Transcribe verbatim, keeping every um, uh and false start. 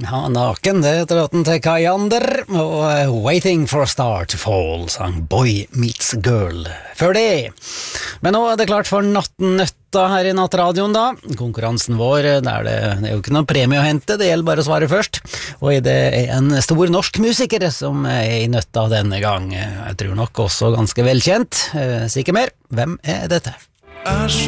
Ja, naken, det heter låten til Kajander, og uh, Waiting for a Star to Fall, sang Boy Meets Girl. Før det. Men nå er det klart for Nattnøtta her i Nattradioen da. Konkurransen vår, der det, det er jo ikke noen premie å hente, det gjelder bare å svare først. Og det er en stor norsk musiker som er i nøtta denne gang. Jeg tror nok også ganske velkjent. Uh, Sikkert mer. Hvem er dette?